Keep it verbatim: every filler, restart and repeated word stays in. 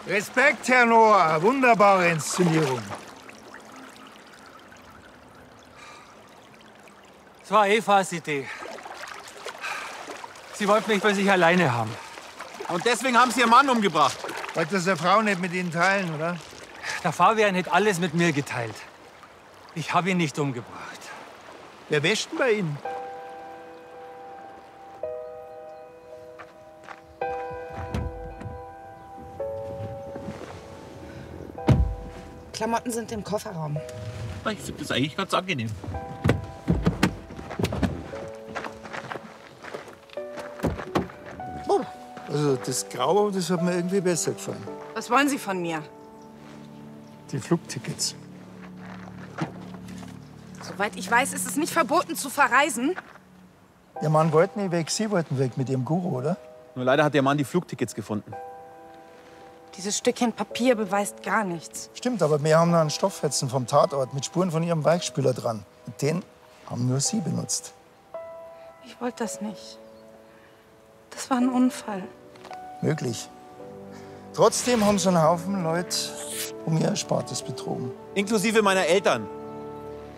Respekt, Herr Noah. Wunderbare Inszenierung. Es war Evas Idee. Sie wollte mich bei sich alleine haben. Und deswegen haben Sie Ihren Mann umgebracht. Wollte das der Frau nicht mit Ihnen teilen, oder? Der Fabian hätte alles mit mir geteilt. Ich habe ihn nicht umgebracht. Wer wäscht denn bei Ihnen? Klamotten sind im Kofferraum. Ich finde das eigentlich ganz angenehm. Also das Graue, das hat mir irgendwie besser gefallen. Was wollen Sie von mir? Die Flugtickets. Soweit ich weiß, ist es nicht verboten zu verreisen. Ihr Mann wollte nicht weg, Sie wollten weg mit Ihrem Guru, oder? Nur leider hat Ihr Mann die Flugtickets gefunden. Dieses Stückchen Papier beweist gar nichts. Stimmt, aber wir haben noch einen Stofffetzen vom Tatort mit Spuren von Ihrem Weichspüler dran. Und den haben nur Sie benutzt. Ich wollte das nicht. Das war ein Unfall. Möglich. Trotzdem haben so einen Haufen Leute um ihr Erspartes betrogen. Inklusive meiner Eltern.